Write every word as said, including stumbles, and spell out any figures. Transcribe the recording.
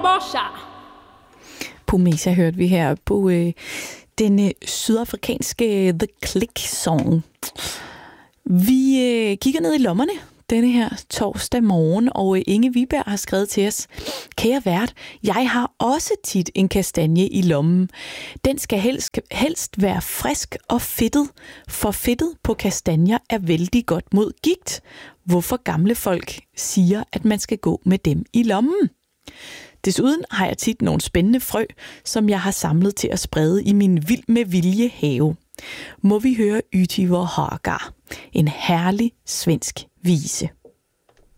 Pomesa. Pomesa hørte vi her på øh, den øh, sydafrikanske The Click-song. Vi øh, kigger ned i lommerne denne her torsdag morgen, og øh, Inge Viberg har skrevet til os: Kære vært, jeg har også tit en kastanje i lommen. Den skal helst, helst være frisk og fedtet, for fedtet på kastanjer er vældig godt mod gigt. Hvorfor gamle folk siger, at man skal gå med dem i lommen. Desuden har jeg tit nogle spændende frø, som jeg har samlet til at sprede i min vild med vilje have. Må vi høre Ytivor Hagar, en herlig svensk vise.